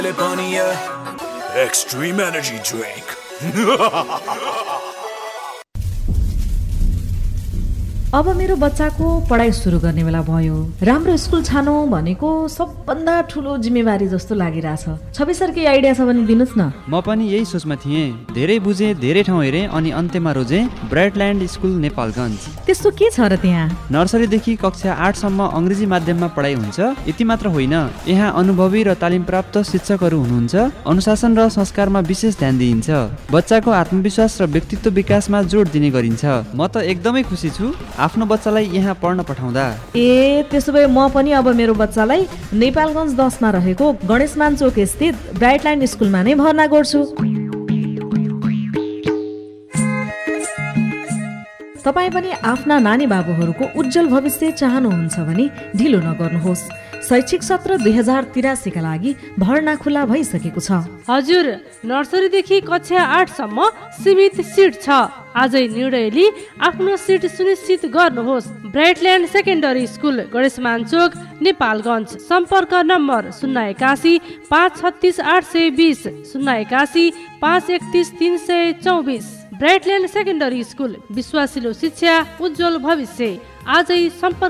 Extreme energy drink. अब मेरो बच्चाको पढाइ सुरु गर्ने बेला भयो। राम्रो स्कुल छानौ भनेको सबभन्दा ठुलो जिम्मेवारी जस्तो लागिरहेछ। छवि सर के आइडिया छ भने दिनुस् न। म पनि यही सोचमा थिएँ। धेरै बुझे, धेरै ठाउँ हेरेँ अनि अन्त्यमा रोजे ब्राइटल्यान्ड स्कुल नेपालगञ्ज। त्यस्तो के छ र त्यहाँ? नर्सरीदेखि कक्षा 8 सम्म अङ्ग्रेजी माध्यममा पढाइ हुन्छ। यति मात्र होइन, यहाँ अनुभवी र तालिम प्राप्त शिक्षकहरू हुनुहुन्छ। अनुशासन र संस्कारमा विशेष ध्यान दिइन्छ। बच्चाको आत्मविश्वास र व्यक्तित्व विकासमा जोड दिने गरिन्छ। म त एकदमै खुसी छु आफ्नो बच्चालाई यहाँ पढ्न पठाउँदा। त्यसो भए म पनि अब मेरो बच्चालाई नेपालगञ्ज 10 मा रहेको गणेशमान चोक स्थित ब्राइटल्यान्ड स्कुलमा नै भर्ना गर्छु। तपाईँ पनि आफ्ना नानी बाबुहरूको उज्जवल भविष्य चाहनुहुन्छ भने ढिलो नगर्नुहोस्। शैक्षिक सत्र 2083 का लागि भर्ना खुला भइसकेको छ। हजुर, नर्सरीदेखि कक्षा 8 सम्म सीमित सिट छ। आजै निर्णय लिई आफ्नो सिट सुनिश्चित गर्नुहोस्। ब्राइटल्यान्ड सेकेन्डरी स्कुल, गणेशमान चोक, नेपालगञ्ज। सम्पर्क नम्बर 081 536 820, 081 531 324। ब्राइटल्यान्ड सेकेन्डरी स्कुल, विश्वासिलो शिक्षा, उज्जवल भविष्य। आजै सम्पर्क